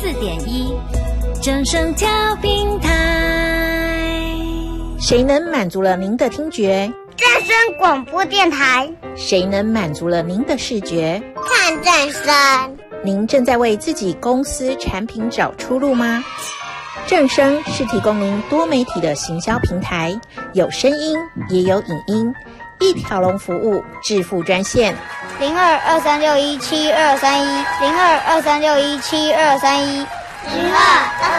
94.1正声调频台。 谁能满足了您的听觉？ 正声广播电台。 谁能满足了您的视觉？ 看正声。 您正在为自己公司产品找出路吗？正声是提供您多媒体的行销平台，有声音也有影音，一条龙服务，致富专线 0223617231022361723102